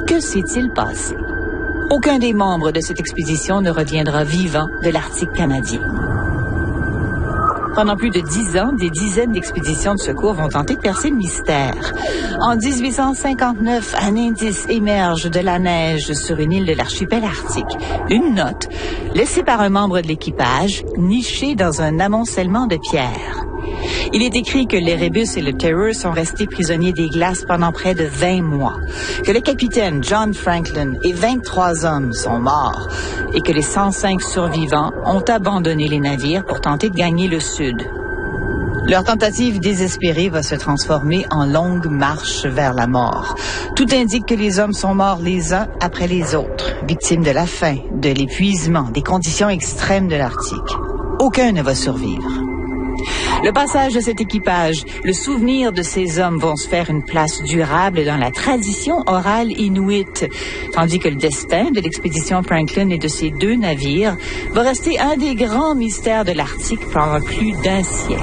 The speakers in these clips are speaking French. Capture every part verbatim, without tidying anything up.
Que s'est-il passé? Aucun des membres de cette expédition ne reviendra vivant de l'Arctique canadien. Pendant plus de dix ans, des dizaines d'expéditions de secours vont tenter de percer le mystère. En dix-huit cent cinquante-neuf, un indice émerge de la neige sur une île de l'archipel arctique. Une note laissée par un membre de l'équipage, nichée dans un amoncellement de pierres. Il est écrit que l'Erebus et le Terror sont restés prisonniers des glaces pendant près de vingt mois, que le capitaine John Franklin et vingt-trois hommes sont morts et que les cent cinq survivants ont abandonné les navires pour tenter de gagner le sud. Leur tentative désespérée va se transformer en longue marche vers la mort. Tout indique que les hommes sont morts les uns après les autres, victimes de la faim, de l'épuisement, des conditions extrêmes de l'Arctique. Aucun ne va survivre. Le passage de cet équipage, le souvenir de ces hommes vont se faire une place durable dans la tradition orale inuite, tandis que le destin de l'expédition Franklin et de ses deux navires va rester un des grands mystères de l'Arctique pendant plus d'un siècle.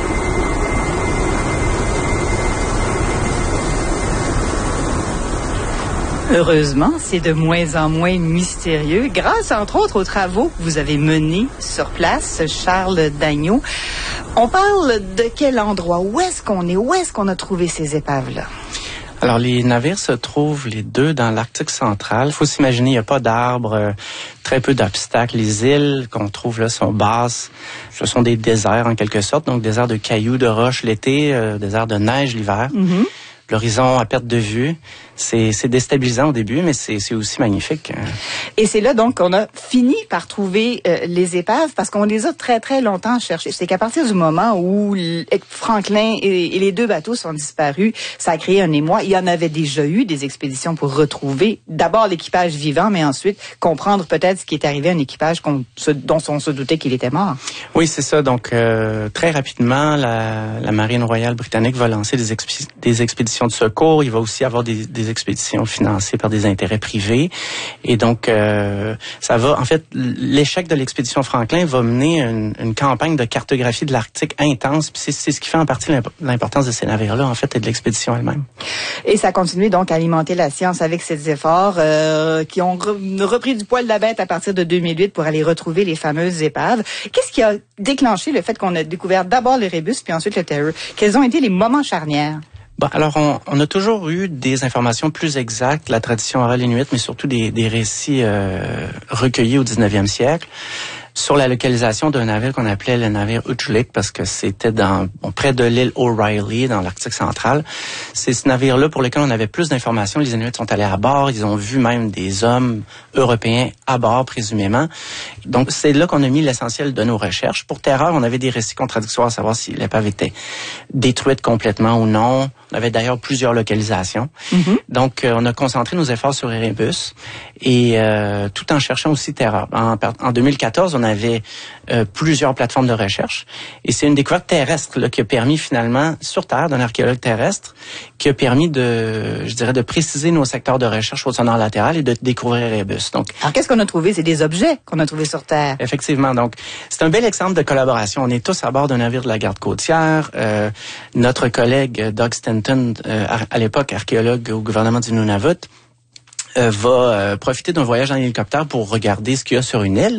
Heureusement, c'est de moins en moins mystérieux, grâce entre autres aux travaux que vous avez menés sur place, Charles Dagneau. On parle de quel endroit? Où est-ce qu'on est? Où est-ce qu'on a trouvé ces épaves-là? Alors, les navires se trouvent les deux dans l'Arctique central. Il faut s'imaginer, il n'y a pas d'arbres, euh, très peu d'obstacles. Les îles qu'on trouve là sont basses. Ce sont des déserts en quelque sorte, donc déserts de cailloux, de roches l'été, euh, déserts de neige l'hiver. Mm-hmm. L'horizon à perte de vue, c'est, c'est déstabilisant au début, mais c'est, c'est aussi magnifique. Et c'est là donc qu'on a fini par trouver euh, les épaves, parce qu'on les a très très longtemps cherchées. C'est qu'à partir du moment où Franklin et, et les deux bateaux sont disparus, ça a créé un émoi. Il y en avait déjà eu des expéditions pour retrouver d'abord l'équipage vivant, mais ensuite comprendre peut-être ce qui est arrivé à un équipage qu'on se, dont on se doutait qu'il était mort. Oui, c'est ça. Donc euh, très rapidement, la, la Marine royale britannique va lancer des, expé- des expéditions de secours. Il va aussi avoir des, des expéditions financées par des intérêts privés. Et donc, euh, ça va, en fait, l'échec de l'expédition Franklin va mener une, une campagne de cartographie de l'Arctique intense. Puis c'est, c'est ce qui fait en partie l'importance de ces navires-là, en fait, et de l'expédition elle-même. Et ça continue donc à alimenter la science avec ces efforts euh, qui ont re- repris du poil de la bête à partir de deux mille huit pour aller retrouver les fameuses épaves. Qu'est-ce qui a déclenché le fait qu'on a découvert d'abord l'Erebus puis ensuite le Terror? Quels ont été les moments charnières? Bon, alors, on, on a toujours eu des informations plus exactes, la tradition orale inuite, mais surtout des, des récits euh, recueillis au dix-neuvième siècle, sur la localisation d'un navire qu'on appelait le navire Utjulik, parce que c'était dans bon, près de l'île O'Reilly, dans l'Arctique central. C'est ce navire-là pour lequel on avait plus d'informations. Les Inuits sont allés à bord, ils ont vu même des hommes européens à bord, présumément. Donc, c'est là qu'on a mis l'essentiel de nos recherches. Pour Terreur, on avait des récits contradictoires à savoir si l'épave était détruite complètement ou non. On avait d'ailleurs plusieurs localisations. Mm-hmm. Donc, euh, on a concentré nos efforts sur Erebus, et euh, tout en cherchant aussi Terreur. En, en deux mille quatorze, on avait euh, plusieurs plateformes de recherche, et c'est une découverte terrestre là, qui a permis finalement, sur Terre, d'un archéologue terrestre, qui a permis de, je dirais, de préciser nos secteurs de recherche au sonore latéral et de découvrir Erebus. Donc, alors, qu'est-ce qu'on a trouvé? C'est des objets qu'on a trouvés sur Terre. Effectivement. Donc, c'est un bel exemple de collaboration. On est tous à bord d'un navire de la garde côtière. Euh, notre collègue Doug Stanton, euh, à l'époque archéologue au gouvernement du Nunavut, euh, va euh, profiter d'un voyage en hélicoptère pour regarder ce qu'il y a sur une île.